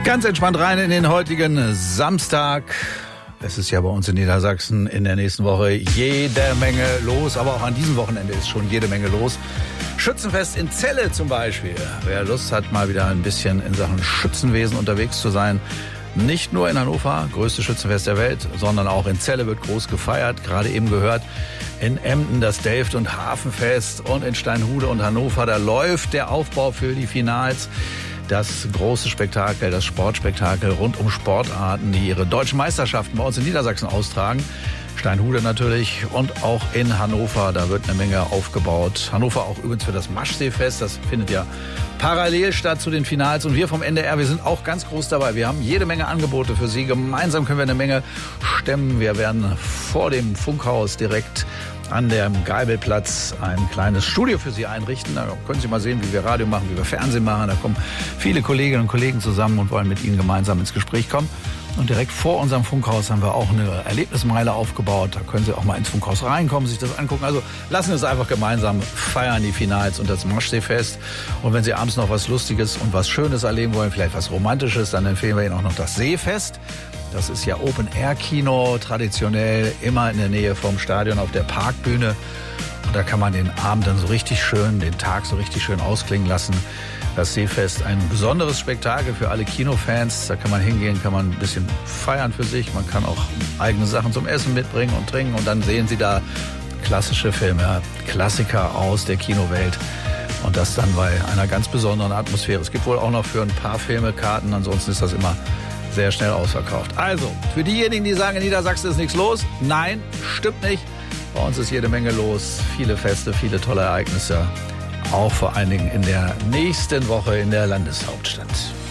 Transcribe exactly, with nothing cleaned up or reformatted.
Ganz entspannt rein in den heutigen Samstag. Es ist ja bei uns in Niedersachsen in der nächsten Woche jede Menge los, aber auch an diesem Wochenende ist schon jede Menge los. Schützenfest in Celle zum Beispiel. Wer Lust hat, mal wieder ein bisschen in Sachen Schützenwesen unterwegs zu sein, nicht nur in Hannover, größte Schützenfest der Welt, sondern auch in Celle wird groß gefeiert. Gerade eben gehört, in Emden das Delft- und Hafenfest und in Steinhude und Hannover, da läuft der Aufbau für die Finals. Das große Spektakel, das Sportspektakel rund um Sportarten, die ihre deutschen Meisterschaften bei uns in Niedersachsen austragen. Steinhude natürlich und auch in Hannover, da wird eine Menge aufgebaut. Hannover auch übrigens für das Maschseefest, das findet ja parallel statt zu den Finals. Und wir vom N D R, wir sind auch ganz groß dabei. Wir haben jede Menge Angebote für Sie. Gemeinsam können wir eine Menge stemmen. Wir werden vor dem Funkhaus direkt an dem Geibelplatz ein kleines Studio für Sie einrichten. Da können Sie mal sehen, wie wir Radio machen, wie wir Fernsehen machen. Da kommen viele Kolleginnen und Kollegen zusammen und wollen mit Ihnen gemeinsam ins Gespräch kommen. Und direkt vor unserem Funkhaus haben wir auch eine Erlebnismeile aufgebaut. Da können Sie auch mal ins Funkhaus reinkommen, sich das angucken. Also lassen wir uns einfach gemeinsam feiern, die Finals und das Maschseefest. Und wenn Sie abends noch was Lustiges und was Schönes erleben wollen, vielleicht was Romantisches, dann empfehlen wir Ihnen auch noch das Seefest. Das ist ja Open-Air-Kino, traditionell immer in der Nähe vom Stadion auf der Parkbühne. Und da kann man den Abend dann so richtig schön, den Tag so richtig schön ausklingen lassen. Das Seefest, ein besonderes Spektakel für alle Kinofans. Da kann man hingehen, kann man ein bisschen feiern für sich. Man kann auch eigene Sachen zum Essen mitbringen und trinken. Und dann sehen Sie da klassische Filme, Klassiker aus der Kinowelt. Und das dann bei einer ganz besonderen Atmosphäre. Es gibt wohl auch noch für ein paar Filme Karten. Ansonsten ist das immer sehr schnell ausverkauft. Also, für diejenigen, die sagen, in Niedersachsen ist nichts los. Nein, stimmt nicht. Bei uns ist jede Menge los. Viele Feste, viele tolle Ereignisse. Auch vor allen Dingen in der nächsten Woche in der Landeshauptstadt.